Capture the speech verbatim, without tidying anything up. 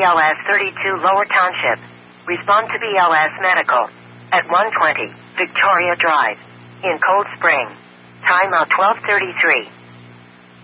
L S thirty-two Lower Township. Respond to B L S Medical at one twenty Victoria Drive in Cold Spring. Time out twelve thirty-three.